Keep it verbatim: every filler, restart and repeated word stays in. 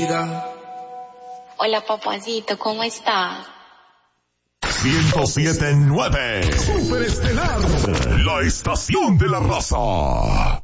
vida. Hola, papacito, ¿cómo está? ciento siete punto nueve Superestelar, la estación de la raza.